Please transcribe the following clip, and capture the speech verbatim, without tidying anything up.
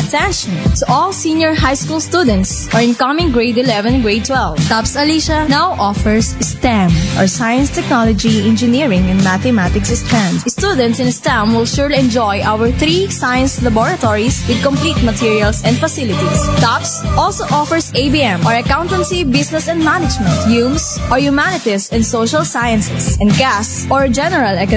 Attention to all senior high school students or incoming grade eleven and grade twelve. TOPS Alicia now offers STEM or Science, Technology, Engineering, and Mathematics strands. Students in STEM will surely enjoy our three science laboratories with complete materials and facilities. TOPS also offers A B M or Accountancy, Business and Management, H U M S or Humanities and Social Sciences, and G A S or General Economics